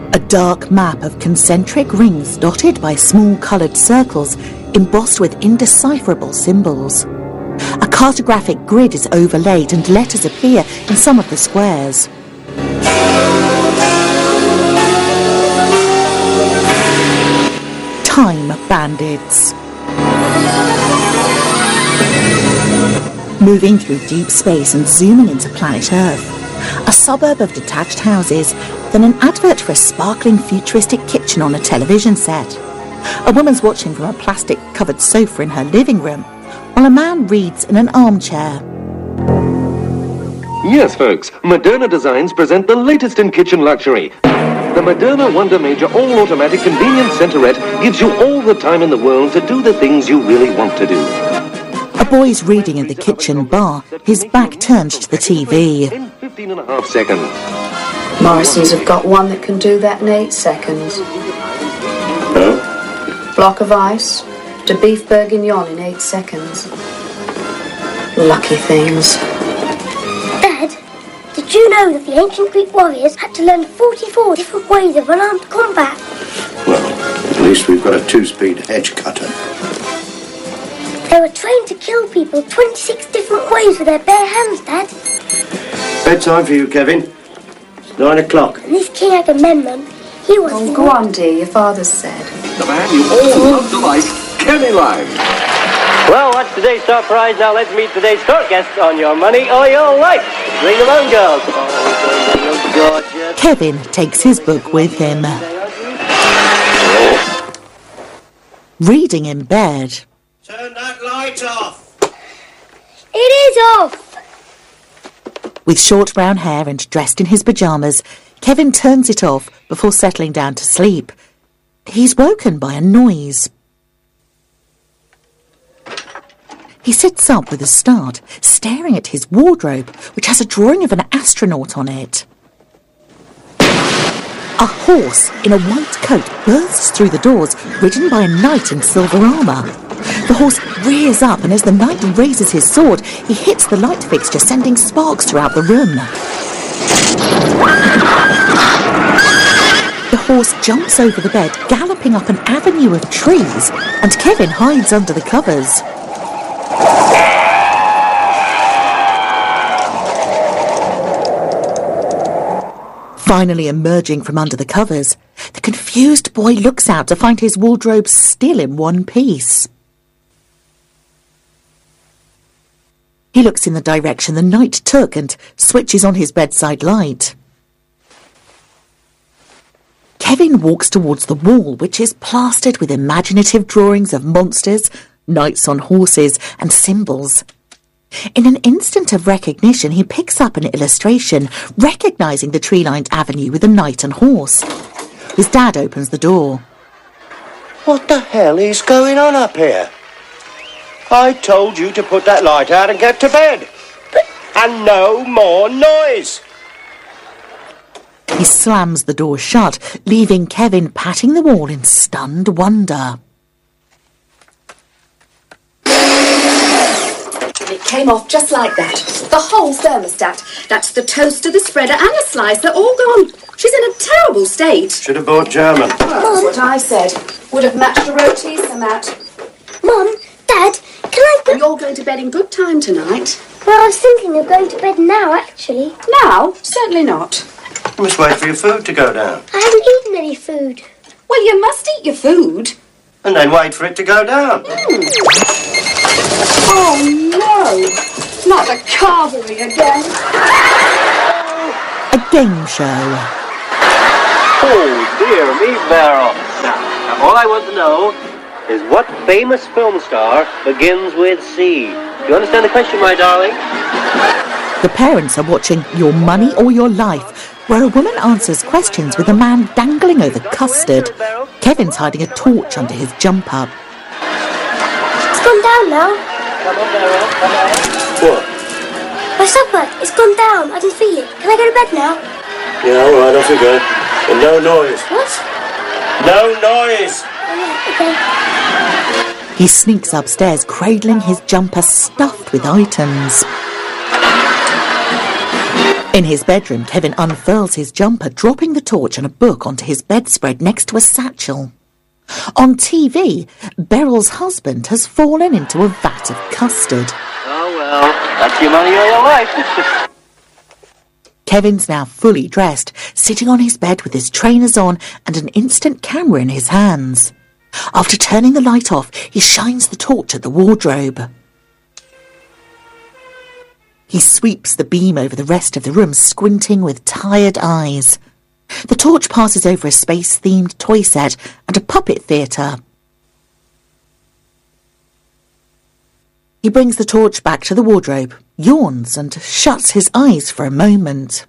A dark map of concentric rings dotted by small coloured circles embossed with indecipherable symbols. A cartographic grid is overlaid and letters appear in some of the squares. Time bandits. Moving through deep space and zooming into planet Earth. A suburb of detached houses, then an advert for a sparkling futuristic kitchen on a television set. A woman's watching from a plastic-covered sofa in her living room, while a man reads in an armchair. Yes, folks, Moderna Designs present the latest in kitchen luxury. The Moderna Wonder Major all-automatic convenience centerette gives you all the time in the world to do the things you really want to do. A boy's reading in the kitchen bar, his back turned to the TV. In 15.5 seconds. Morrison's have got one that can do that in 8 seconds. Huh? Block of ice to beef bourguignon in 8 seconds. Lucky things. Dad, did you know that the ancient Greek warriors had to learn 44 different ways of unarmed combat? Well, at least we've got a 2-speed hedge cutter. They were trained to kill people 26 different ways with their bare hands, Dad. Bedtime for you, Kevin. It's 9 o'clock. And this King Agamemnon, he was... Oh, go on, dear, your father said. The man you all love to like, Kenny Live. Well, what's today's top prize? Now let's meet today's store guests on Your Money or Your Life. Bring them on, girls. Oh, gorgeous. Kevin takes his book with him. Reading in bed. Turn that light off. It is off! With short brown hair and dressed in his pyjamas, Kevin turns it off before settling down to sleep. He's woken by a noise. He sits up with a start, staring at his wardrobe, which has a drawing of an astronaut on it. A horse in a white coat bursts through the doors, ridden by a knight in silver armour. The horse rears up, and as the knight raises his sword, he hits the light fixture, sending sparks throughout the room. The horse jumps over the bed, galloping up an avenue of trees, and Kevin hides under the covers. Finally emerging from under the covers, the confused boy looks out to find his wardrobe still in one piece. He looks in the direction the knight took and switches on his bedside light. Kevin walks towards the wall, which is plastered with imaginative drawings of monsters, knights on horses, and symbols. In an instant of recognition, he picks up an illustration, recognising the tree-lined avenue with a knight and horse. His dad opens the door. What the hell is going on up here? I told you to put that light out and get to bed. And no more noise. He slams the door shut, leaving Kevin patting the wall in stunned wonder. It came off just like that. The whole thermostat. That's the toaster, the spreader and the slicer all gone. She's in a terrible state. Should have bought German. Well, that's what I said. Would have matched the rotis and that. Mum, Dad, can I go... You're going to bed in good time tonight. Well, I was thinking of going to bed now, actually. Now? Certainly not. You must wait for your food to go down. I haven't eaten any food. Well, you must eat your food. And then wait for it to go down. Oh, no. Not the carvery again. A game show. Oh, dear me, Beryl. Now, all I want to know is what famous film star begins with C? Do you understand the question, my darling? The parents are watching Your Money or Your Life, where a woman answers questions with a man dangling over custard. Kevin's hiding a torch under his jumper. It's gone down now. Come on, Beryl, come on. What? My supper, it's gone down. I can feel it. Can I go to bed now? Yeah, all right, off you go. And no noise. What? No noise. Okay. He sneaks upstairs, cradling his jumper stuffed with items. In his bedroom, Kevin unfurls his jumper, dropping the torch and a book onto his bedspread next to a satchel. On TV, Beryl's husband has fallen into a vat of custard. Oh, well, that's your money or your life. Kevin's now fully dressed, sitting on his bed with his trainers on and an instant camera in his hands. After turning the light off, he shines the torch at the wardrobe. He sweeps the beam over the rest of the room, squinting with tired eyes. The torch passes over a space-themed toy set and a puppet theatre. He brings the torch back to the wardrobe, yawns and shuts his eyes for a moment.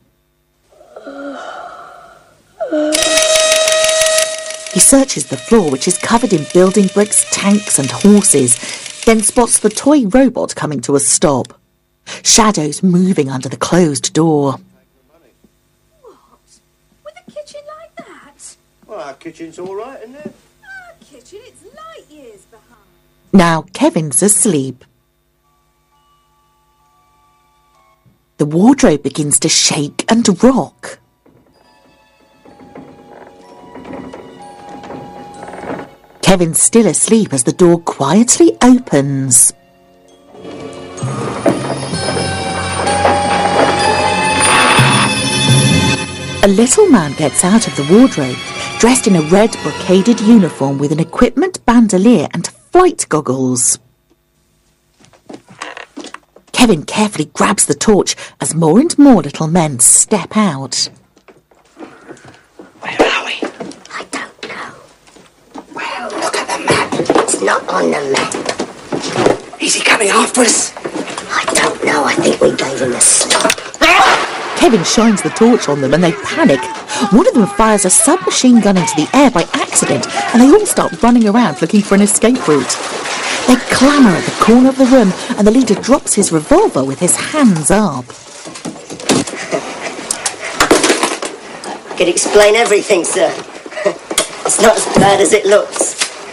He searches the floor, which is covered in building bricks, tanks and horses, then spots the toy robot coming to a stop. Shadows moving under the closed door. What? With a kitchen like that? Well, our kitchen's all right, isn't it? Our kitchen, it's light years behind. Now Kevin's asleep. The wardrobe begins to shake and rock. Kevin's still asleep as the door quietly opens. A little man gets out of the wardrobe, dressed in a red brocaded uniform with an equipment bandolier and flight goggles. Kevin carefully grabs the torch as more and more little men step out. Where are we? I don't know. Well, look at the map. It's not on the map. Is he coming after us? I don't know. I think we gave him a slip. Kevin shines the torch on them and they panic. One of them fires a submachine gun into the air by accident and they all start running around looking for an escape route. They clamour at the corner of the room and the leader drops his revolver with his hands up. I can explain everything, sir. It's not as bad as it looks.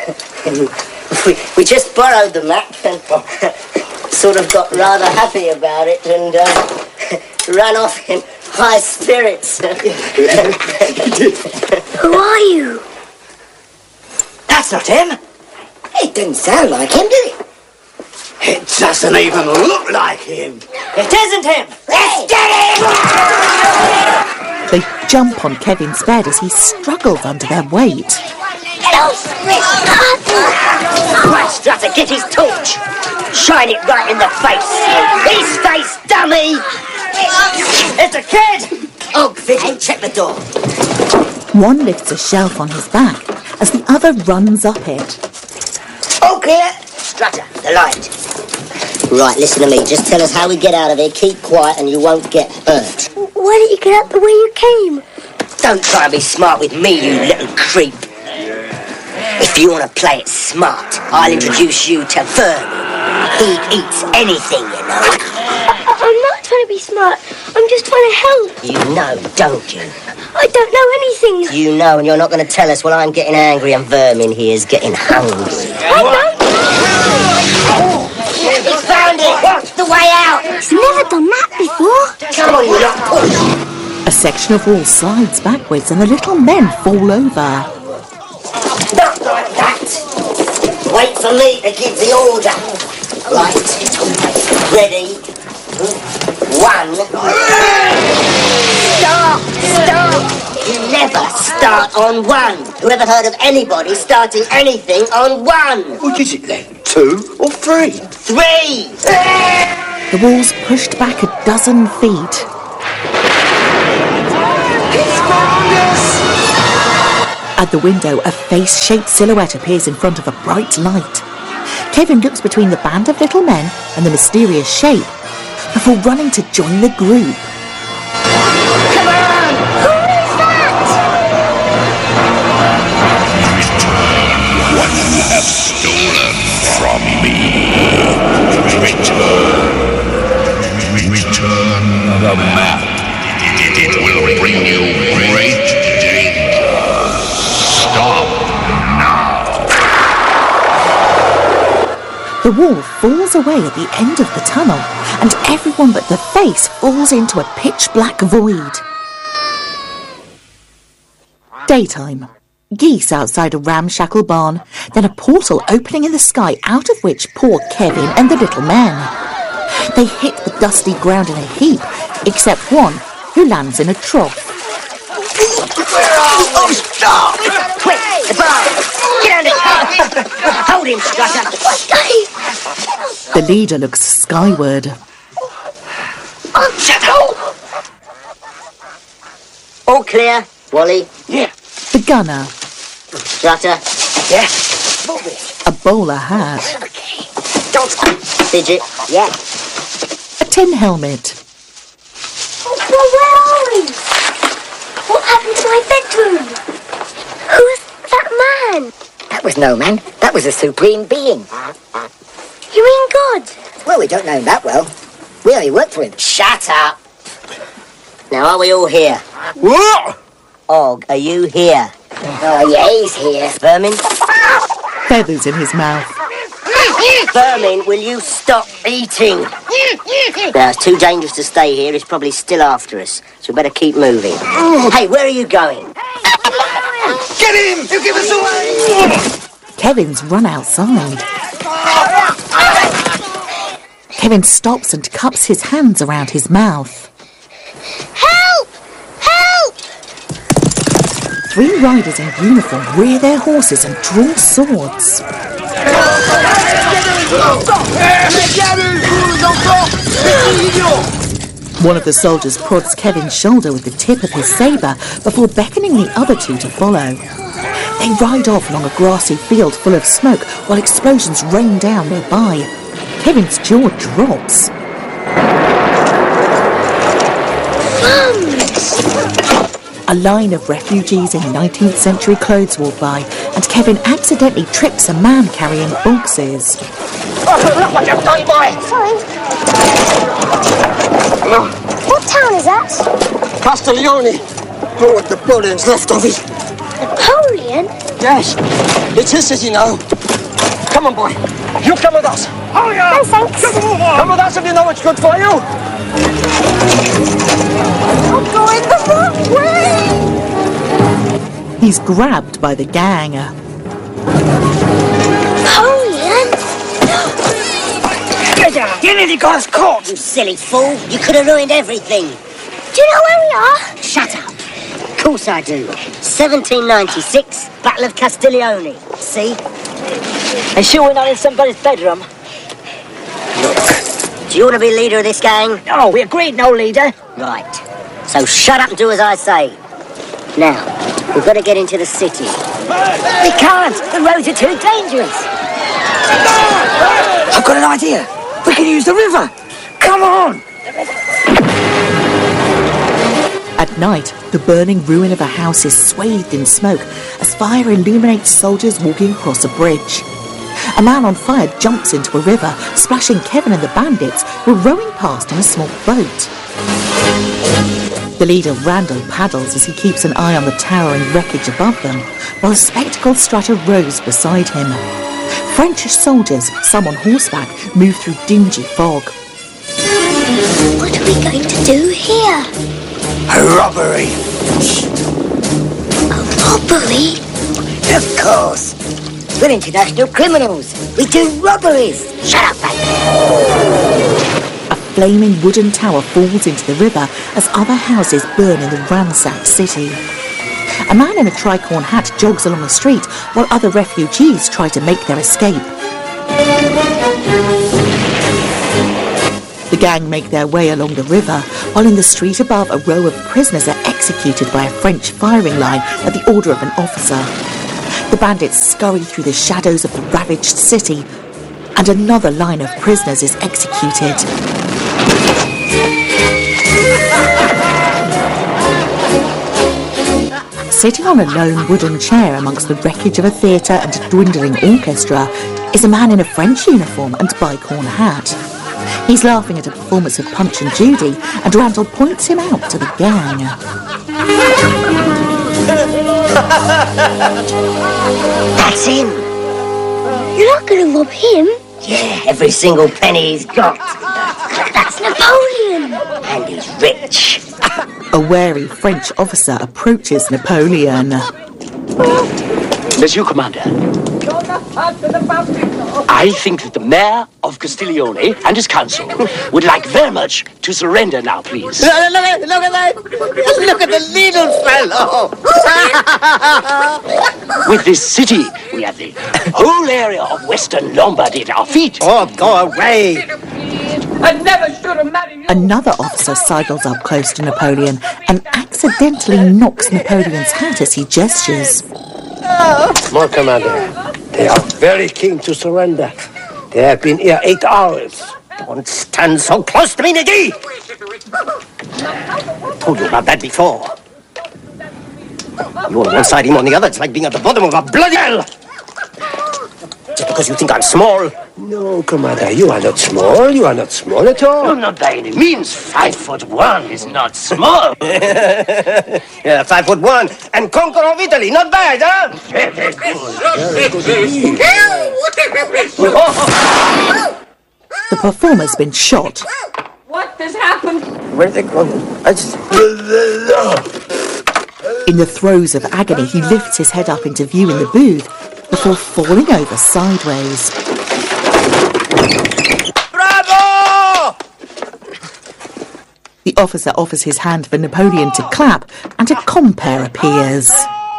We just borrowed the map and sort of got rather happy about it and ran off in high spirits. Who are you? That's not him. It didn't sound like him, did it? It doesn't even look like him. It isn't him! Let's get him! They jump on Kevin's bed as he struggles under their weight. Right, Strutter, get his torch. Shine it right in the face. His face, dummy! It's a kid! Oh, Vicky, check the door. One lifts a shelf on his back as the other runs up it. Oh, clear! Strutter, the light. Right, listen to me. Just tell us how we get out of here. Keep quiet and you won't get hurt. Why didn't you get out the way you came? Don't try and be smart with me, you little creep. If you want to play it smart, I'll introduce you to Vermin. He eats anything, you know. I'm not trying to be smart. I'm just trying to help. You know, don't you? I don't know anything. You know, and you're not going to tell us. Well, I'm getting angry and Vermin here's getting hungry. I don't know. He's found it. What's the way out? He's never done that before. Come on, you lot, push. A section of wall slides backwards and the little men fall over. Not like that. Wait for me to give the order. Right. Ready. 1. Stop! You never start on 1. Who ever heard of anybody starting anything on 1? What is it then? 2 or 3? 3! The wall's pushed back a dozen feet. At the window, a face-shaped silhouette appears in front of a bright light. Kevin looks between the band of little men and the mysterious shape before running to join the group. Come on! Who is that? What you have stolen from me. Return the map. It will bring you great danger. Stop now. The wall falls away at the end of the tunnel, and everyone but the face falls into a pitch-black void. Daytime. Geese outside a ramshackle barn, then a portal opening in the sky out of which pour Kevin and the little men. They hit the dusty ground in a heap, except one who lands in a trough. Oh, stop! Quick, the barn! Get under cover! Hold him, Strutter! The leader looks skyward. Shut up! All clear, Wally? Yeah. The gunner. Strutter? Yeah. A bowler hat. Okay. Don't stop. Fidget? Yeah. A tin helmet. Well, where are we? What happened to my bedroom? Who was that man? That was no man. That was a supreme being. You mean God? Well, we don't know him that well. We only work for him. Shut up! Now, are we all here? What? Og, are you here? Oh, yeah, he's here. Vermin? Feathers in his mouth. Vermin, will you stop eating? Now, it's too dangerous to stay here. He's probably still after us, so we better keep moving. Hey, where are you going? Get him! You give us away! Kevin's run outside. Kevin stops and cups his hands around his mouth. Help! Help! 3 riders in uniform rear their horses and draw swords. One of the soldiers prods Kevin's shoulder with the tip of his sabre before beckoning the other 2 to follow. They ride off along a grassy field full of smoke while explosions rain down nearby. Kevin's jaw drops. A line of refugees in 19th century clothes walk by, and Kevin accidentally trips a man carrying boxes. Look what you've done, boy! Sorry. What town is that? Castiglione. Oh, what the building's left of it. Napoleon? Yes, it's his city now. Come on, boy. You come with us. Oh, yeah. No, thanks. Come with us if you know what's good for you. I'm going the wrong way! He's grabbed by the gang. Napoleon? You nearly got us caught. You silly fool. You could have ruined everything. Do you know where we are? Shut up. Of course I do. 1796, Battle of Castiglione. See? And sure we're not in somebody's bedroom? Look, do you want to be leader of this gang? Oh, we agreed no leader. Right. So shut up and do as I say. Now, we've got to get into the city. We can't. The roads are too dangerous. I've got an idea. We can use the river. Come on. At night, the burning ruin of a house is swathed in smoke as fire illuminates soldiers walking across a bridge. A man on fire jumps into a river, splashing Kevin and the bandits who are rowing past in a small boat. The leader, Randall, paddles as he keeps an eye on the towering wreckage above them, while a spectacled Strutter rows beside him. French soldiers, some on horseback, move through dingy fog. What are we going to do here? A robbery. A robbery? Of course. We're international criminals. We do robberies. Shut up, mate. A flaming wooden tower falls into the river as other houses burn in the ransacked city. A man in a tricorn hat jogs along the street while other refugees try to make their escape. The gang make their way along the river, while in the street above a row of prisoners are executed by a French firing line at the order of an officer. The bandits scurry through the shadows of the ravaged city, and another line of prisoners is executed. Sitting on a lone wooden chair amongst the wreckage of a theatre and a dwindling orchestra is a man in a French uniform and bicorn hat. He's laughing at a performance of Punch and Judy, and Randall points him out to the gang. That's him. You're not going to rob him? Yeah, every single penny he's got. That's Napoleon. And he's rich. A wary French officer approaches Napoleon. Monsieur Commander, I think that the mayor of Castiglione and his council would like very much to surrender now, please. Look at that! Look at the little fellow! With this city, we have the whole area of Western Lombardy at our feet. Oh, go away! I never should have married you. Another officer sidles up close to Napoleon and accidentally knocks Napoleon's hat as he gestures. Mon Commander, they are very keen to surrender. They have been here 8 hours. Don't stand so close to me, Niggy! Told you about that before. You on one side, him on the other. It's like being at the bottom of a bloody hell! Just because you think I'm small. No, Commander, you are not small. You are not small at all. You're not by any means. 5'1" is not small. Yeah, 5'1" and conquer of Italy. Not bad, huh? Very good. The performer's been shot. What has happened? Where's they going? In the throes of agony, he lifts his head up into view in the booth before falling over sideways. Bravo! The officer offers his hand for Napoleon to clap, and a compere appears.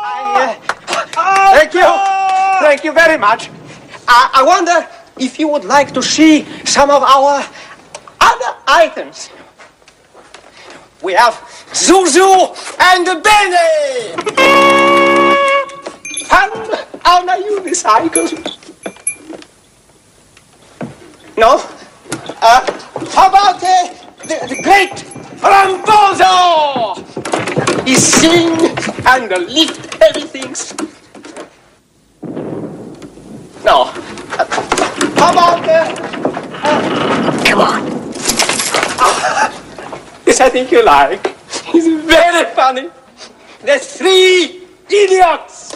Thank you. Thank you very much. I wonder if you would like to see some of our other items. We have Zuzu and Bene! Fun on a unicycle. No? How about the great Rambozo? He sing and lift heavy things. No. How about Come on. This I think you like. It's very funny. The 3 idiots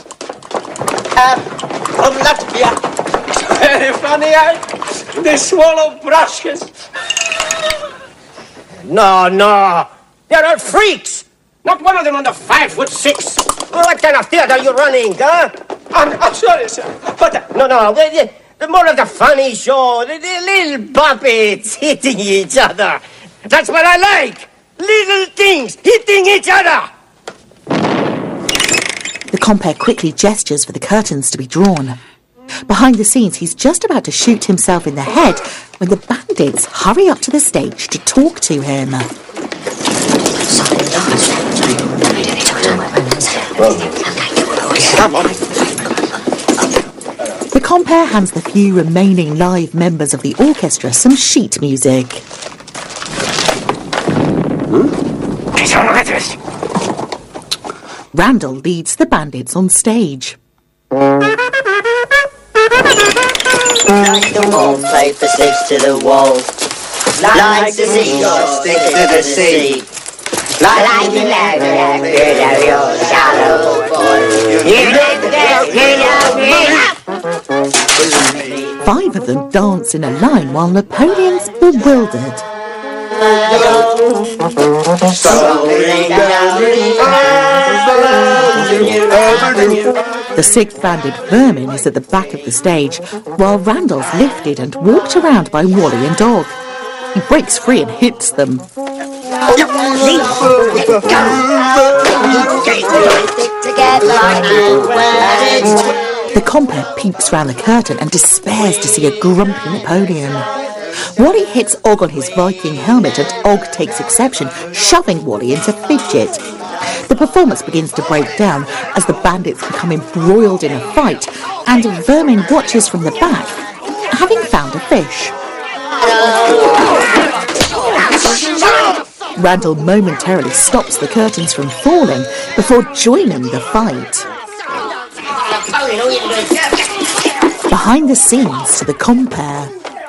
from Latvia. It's very funny. They swallow brushes. No. They're all freaks. Not one of them under 5'6". What kind of theater are you running, huh? I'm sorry, sir. But No. The more of the funny show. The little puppets hitting each other. That's what I like. Little things hitting each other. The compere quickly gestures for the curtains to be drawn. Behind the scenes, he's just about to shoot himself in the head when the bandits hurry up to the stage to talk to him. The compere hands the few remaining live members of the orchestra some sheet music. Randall leads the bandits on stage. Like the wolf, paper sticks to the wall. Like the seashore, sticks to the sea. Like the ladder, your shallow boy. Five of them dance in a line while Napoleon's bewildered. The sixth bandit, Vermin, is at the back of the stage, while Randall's lifted and walked around by Wally and Dog. He breaks free and hits them. The compere peeps round the curtain and despairs to see a grumpy Napoleon. Wally hits Og on his Viking helmet and Og takes exception, shoving Wally into fidget. The performance begins to break down as the bandits become embroiled in a fight, and Vermin watches from the back, having found a fish. Randall momentarily stops the curtains from falling before joining the fight. Behind the scenes to the compere.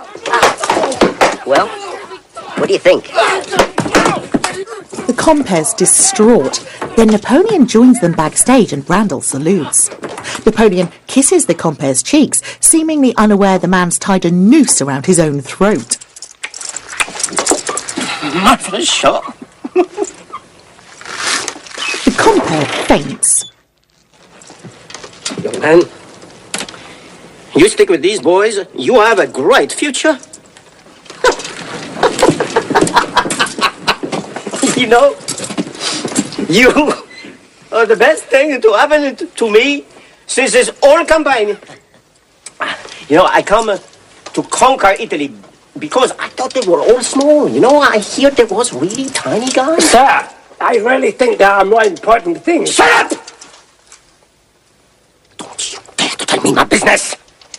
Well, what do you think? The compare's distraught. Then Napoleon joins them backstage and Randall salutes. Napoleon kisses the compare's cheeks, seemingly unaware the man's tied a noose around his own throat. marvelous show. The compere faints. Young man, you stick with these boys, you have a great future. You know, you are the best thing to happen to me since this whole campaign. You know, I come to conquer Italy because I thought they were all small. You know, I hear there was really tiny guys. Sir, I really think there are more important things. Shut up! Don't you dare to tell me my business.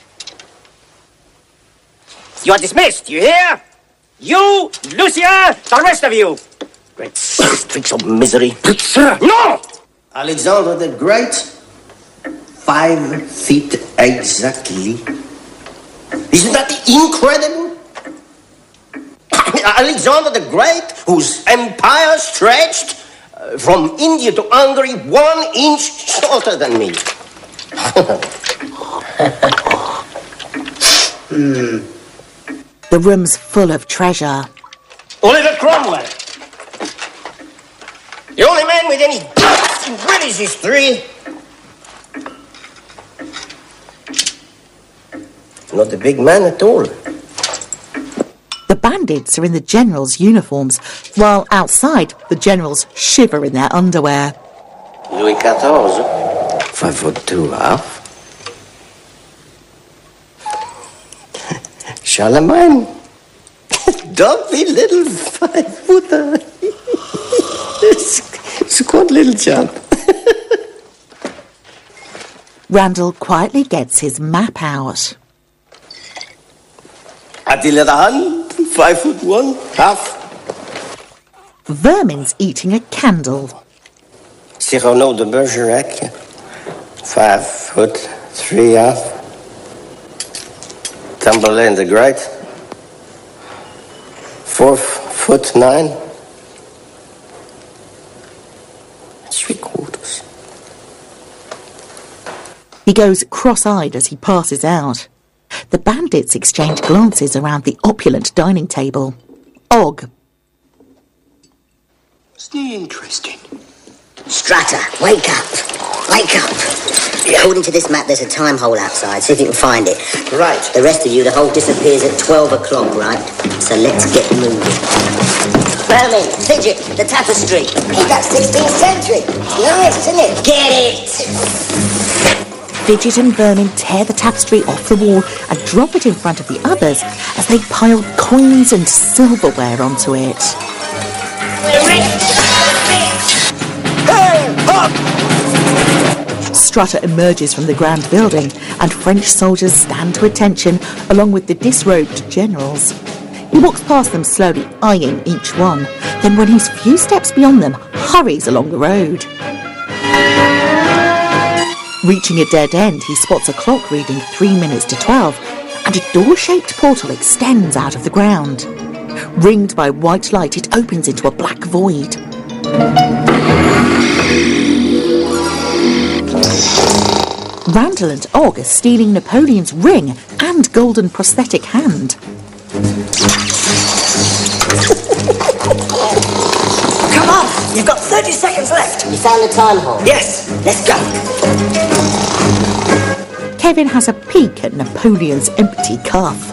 You are dismissed, you hear? You, Lucia, the rest of you. Great streaks of misery. But, sir! No! Alexander the Great, 5 feet exactly. Isn't that incredible? Alexander the Great, whose empire stretched from India to Hungary 1 inch shorter than me. The room's full of treasure. Oliver Cromwell. The only man with any guts in British history. Not a big man at all. The bandits are in the generals' uniforms, while outside the generals shiver in their underwear. Louis XIV, 5'2", Charlemagne, dumpy little 5-footer. Squat little chap. Randall quietly gets his map out. Attila the Hun, 5'1", half. Vermin's eating a candle. Cyrano de Bergerac, 5'3", half. Tamburlaine the Great, 4'9". 3/4. He goes cross-eyed as he passes out. The bandits exchange glances around the opulent dining table. Og. Isn't he interesting? Strutter, wake up. Wake up. According to this map, there's a time hole outside. See if you can find it. Right. The rest of you, the hole disappears at 12 o'clock, right? So let's get moving. Vermin, Fidget, the tapestry. Hey, that's 16th century. Nice, isn't it? Get it! Fidget and Vermin tear the tapestry off the wall and drop it in front of the others as they pile coins and silverware onto it. We're rich! Hey, up! Strutter emerges from the grand building and French soldiers stand to attention along with the disrobed generals. He walks past them slowly, eyeing each one. Then when he's few steps beyond them, hurries along the road. Reaching a dead end, he spots a clock reading 3 minutes to 12, and a door-shaped portal extends out of the ground. Ringed by white light, it opens into a black void. Randall and Og are stealing Napoleon's ring and golden prosthetic hand. Come on! You've got 30 seconds left! You found the time hole? Yes! Let's go! Kevin has a peek at Napoleon's empty cuff.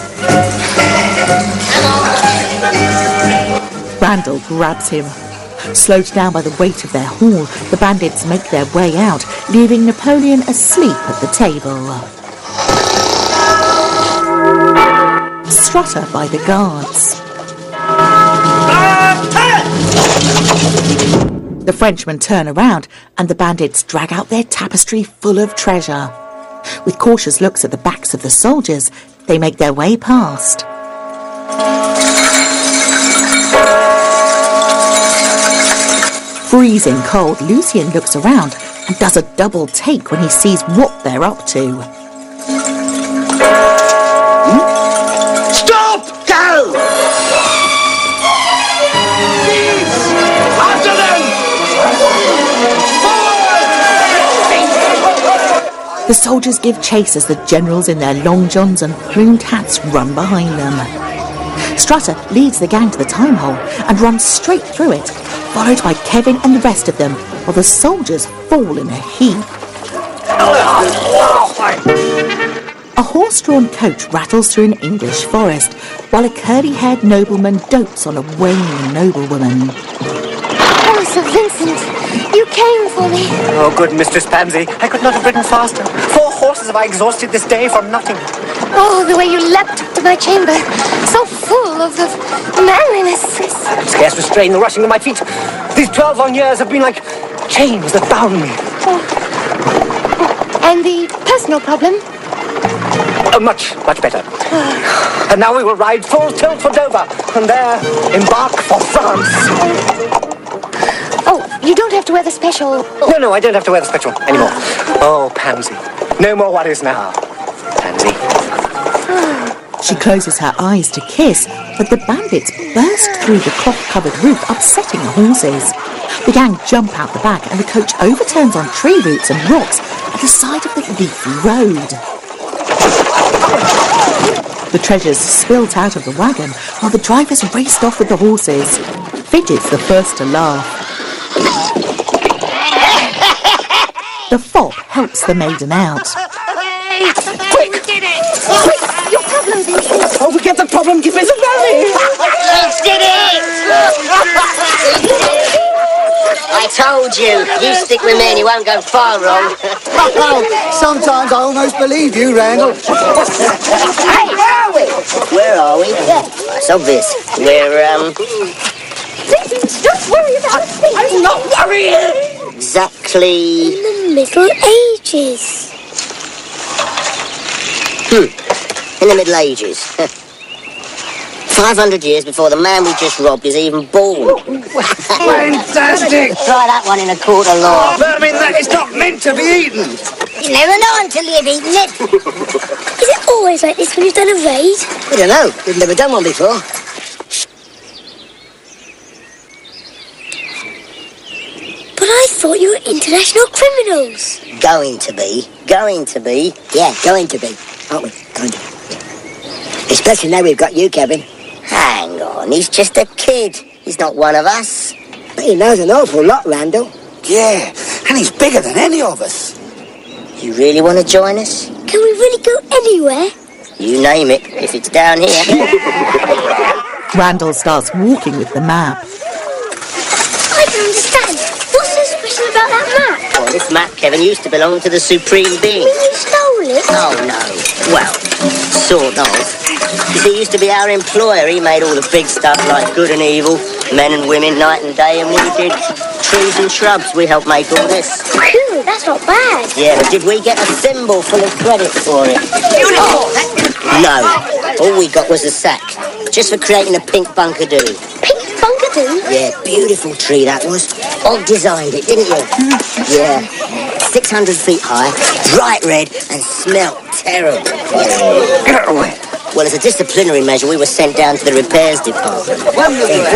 Randall grabs him. Slowed down by the weight of their haul, the bandits make their way out, leaving Napoleon asleep at the table. Strutter by the guards. The Frenchmen turn around and the bandits drag out their tapestry full of treasure. With cautious looks at the backs of the soldiers, they make their way past. Freezing cold, Lucien looks around and does a double take when he sees what they're up to. Stop! Go! Thieves! After them! The soldiers give chase as the generals in their long johns and plumed hats run behind them. Strutter leads the gang to the time hole and runs straight through it, followed by Kevin and the rest of them, while the soldiers fall in a heap. A horse-drawn coach rattles through an English forest, while a curly-haired nobleman dotes on a waning noblewoman. Oh, Sir Vincent, you came for me. Oh, good Mistress Pansy. I could not have ridden faster. 4 horses have I exhausted this day for nothing. Oh, the way you leapt to my chamber, so full of manliness. I could scarce restrain the rushing of my feet. These 12 long years have been like chains that bound me. And the personal problem? Much better. And now we will ride full tilt for Dover, and there embark for France. Oh, you don't have to wear the special... No, I don't have to wear the special anymore. Oh, Pansy. No more worries now. Pansy. She closes her eyes to kiss, but the bandits burst through the cloth-covered roof, upsetting the horses. The gang jump out the back, and the coach overturns on tree roots and rocks at the side of the leafy road. The treasures spilt out of the wagon, while the drivers raced off with the horses. Fidget's the first to laugh. The fop helps the maiden out. Quick! We did it! Quick! Your problem, Vincent! Oh, forget the problem, give me the money! We did it! I told you, you stick with me and you won't go far wrong. Sometimes I almost believe you, Randall. Hey, where are we? Where are we? Yeah, it's obvious. We're, Vincent, don't worry about it! I'm not worrying! exactly... In the Middle Ages. In the Middle Ages. 500 years before the man we just robbed is even born. Fantastic! Try that one in a court of law. But I mean, that is not meant to be eaten. You never know until you've eaten it. Is it always like this when you've done a raid? I don't know. We've never done one before. But I thought you were international criminals. Going to be. Going to be. Yeah, going to be. Aren't we? Going to be. Especially now we've got you, Kevin. Hang on, he's just a kid. He's not one of us. But he knows an awful lot, Randall. Yeah, and he's bigger than any of us. You really want to join us? Can we really go anywhere? You name it, if it's down here. Randall starts walking with the map. I don't understand. What's so special about that map? Well, this map, Kevin, used to belong to the Supreme Being. You stole it? Oh, no. Well, sort of. You see, he used to be our employer. He made all the big stuff like good and evil, men and women, night and day, and we did trees and shrubs. We helped make all this. Phew, that's not bad. Yeah, but did we get a thimble full of credit for it? Oh, no. All we got was a sack, just for creating a pink bunkadoo. Pink bunkadoo? Yeah, beautiful tree that was. Og designed it, didn't you? Yeah. 600 feet high, bright red, and smelt terrible. Well, as a disciplinary measure, we were sent down to the repairs department. What?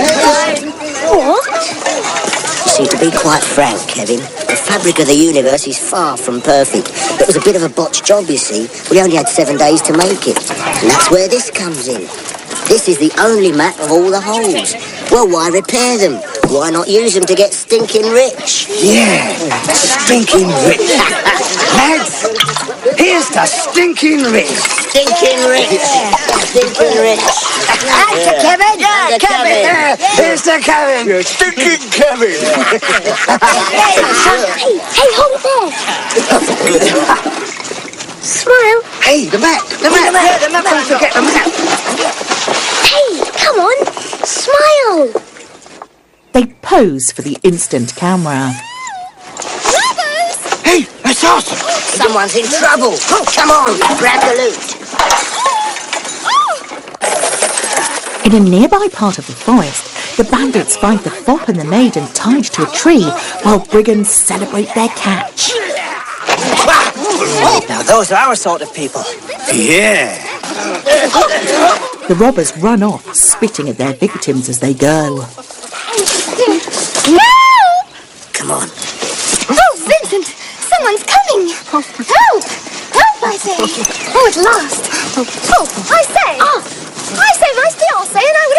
You see, to be quite frank, Kevin, the fabric of the universe is far from perfect. It was a bit of a botched job, you see. We only had 7 days to make it. And that's where this comes in. This is the only map of all the holes. Well, why repair them? Why not use them to get stinking rich? Yeah, stinking rich. Lads, here's the stinking rich. Stinking rich. Stinking rich. That's the Kevin. Yeah, Kevin. Here's the Kevin. Yeah, stinking Kevin. Hey, hold it there. Smile. Hey, the map. The map. Yeah, the map. Don't forget the map. Hey, come on. Smile. They pose for the instant camera. Hey, that's us. Someone's in trouble. Oh, come on, grab the loot. In a nearby part of the forest, the bandits find the fop and the maiden tied to a tree while brigands celebrate their catch. Now, those are our sort of people. Yeah. The robbers run off, spitting at their victims as they go. No! Come on. Oh, Vincent! Someone's coming! Help! Help, I say! Oh, at last! Oh, I say! I say my fiancé and I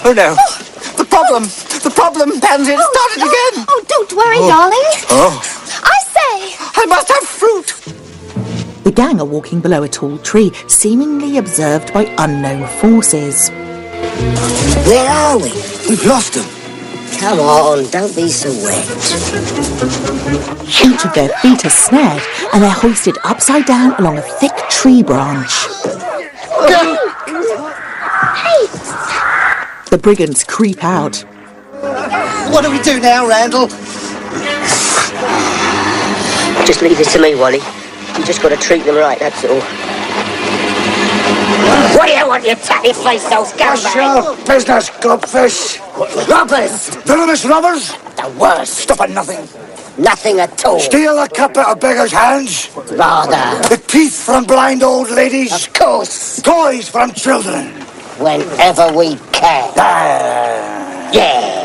Oh, no. The problem, Pansy, it started again. Oh, don't worry, darling. Oh. I say. I must have fruit. The gang are walking below a tall tree, seemingly observed by unknown forces. Where are we? We've lost them. Come on, don't be so wet. Each of their feet are snared, and they're hoisted upside down along a thick tree branch. Hey! The brigands creep out. What do we do now, Randall? Just leave it to me, Wally. You just got to treat them right, that's all. What do you want, you tatty face, those What's your business, gobfish? Robbers! Villainous robbers? The worst. Stop at nothing. Nothing at all. Steal a cup out of beggars' hands? Rather. The teeth from blind old ladies? Of course. Toys from children? Whenever we can. Yeah.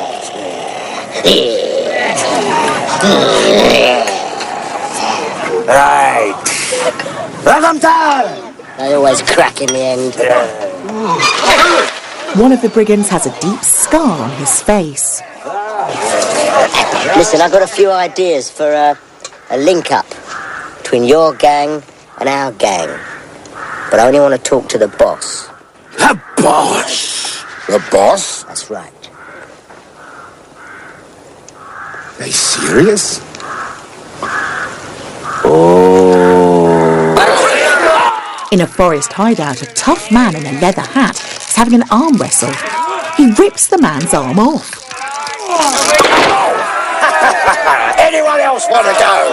Right. Let them down! They always crack in the end. One of the brigands has a deep scar on his face. Listen, I've got a few ideas for a link-up between your gang and our gang. But I only want to talk to the boss. The boss? The boss? That's right. Are you serious? In a forest hideout, a tough man in a leather hat is having an arm wrestle. He rips the man's arm off. Anyone else want to go?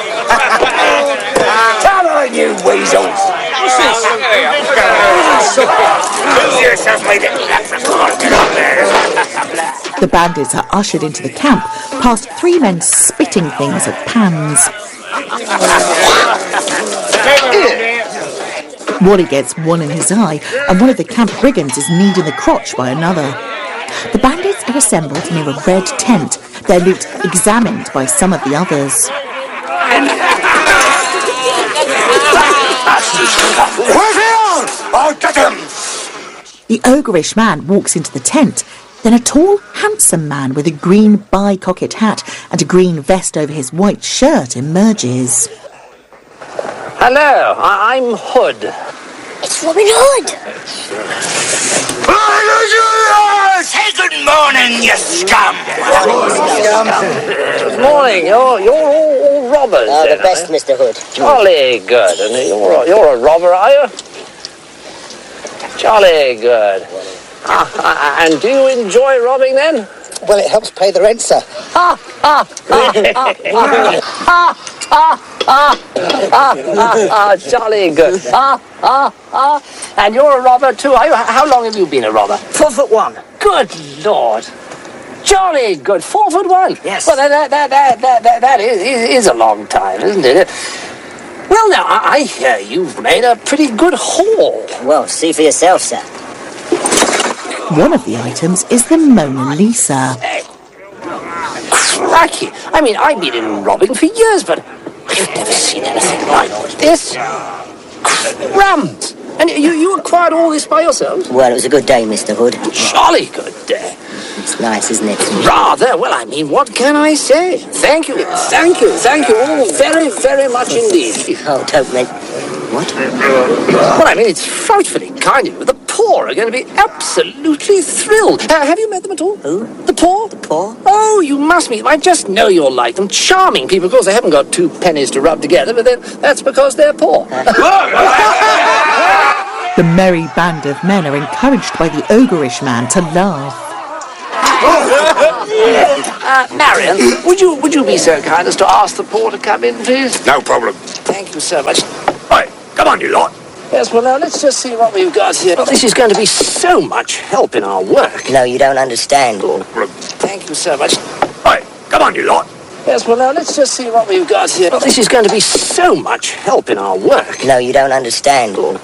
Come on, you weasels! The bandits are ushered into the camp, past three men spitting things at pans. Wally gets one in his eye, and one of the camp brigands is kneed in the crotch by another. The bandits are assembled near a red tent, their loot examined by some of the others. Where's he on? I'll get him! The ogreish man walks into the tent. Then a tall, handsome man with a green bicocket hat and a green vest over his white shirt emerges. Hello, I'm Hood. It's Robin Hood. Say good morning, you scum! Good morning. You're all robbers. Oh, the then, best, Mr. Hood. Jolly good. And you're a robber, are you? Jolly good. And do you enjoy robbing then? Well, it helps pay the rent, sir. Jolly good. And you're a robber too, are you? How long have you been a robber? 4'1". Good Lord. Jolly good. 4'1". Yes. Well, that is a long time, isn't it? Well, now, I hear you've made a pretty good haul. Well, see for yourself, sir. One of the items is the Mona Lisa. Hey. Crikey. I mean, I've been in robbing for years, but I've never seen anything like this. Crumbs. And you acquired all this by yourselves? Well, it was a good day, Mr. Hood. Jolly good day. It's nice, isn't it? Rather. Well, I mean, what can I say? Thank you all very, very much indeed. Oh, don't make... What? Well, I mean, it's frightfully kind of you. The poor are going to be absolutely thrilled. Have you met them at all? Who? The poor? The poor? Oh, you must meet them. I just know you'll like them. Charming people. Of course, they haven't got 2 pennies to rub together, but then that's because they're poor. The merry band of men are encouraged by the ogreish man to laugh. Marion, would you be so kind as to ask the poor to come in, please? No problem. Thank you so much. Right, come on, you lot. Yes, well, now, let's just see what we've got here. Well, this is going to be so much help in our work. No, you don't understand. Thank you so much. Right, come on, you lot. Yes, well, now, let's just see what we've got here. Well, this is going to be so much help in our work. No, you don't understand.